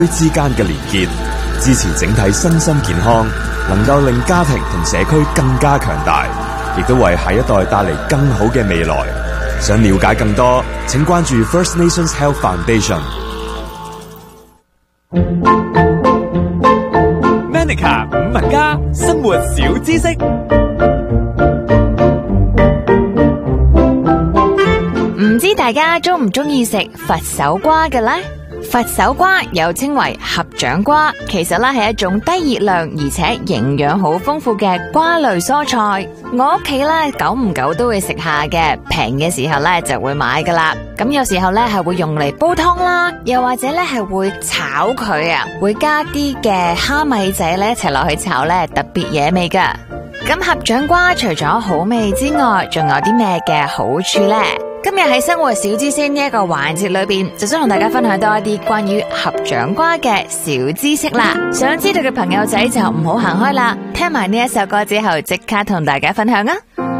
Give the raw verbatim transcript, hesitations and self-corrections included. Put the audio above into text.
之間嘅連結，支持整體身心健康，能夠令家庭同社區更加強大，亦都為下一代帶嚟更好嘅未來。想了解更多，請關注 First Nations Health Foundation。Manica 五文家生活小知識。 唔知大家中唔中意食佛手瓜嘅呢？佛手瓜又稱為合掌瓜，其實咧係一種低熱量而且營養好豐富嘅瓜類蔬菜。我屋企咧久唔久都會食下嘅，平嘅時候咧就會買噶啦。咁有時候咧係會用嚟煲湯啦，又或者咧係會炒佢啊，會加啲嘅蝦米仔咧一齊落去炒咧，特別惹味噶。咁合掌瓜除咗好味之外，仲有啲咩嘅好處呢？今日喺生活小知識呢一個環節裏邊，就想同大家分享多一啲關於合掌瓜嘅小知識啦。想知道嘅朋友仔就唔好行開啦，聽埋呢一首歌之後，即刻同大家分享啊！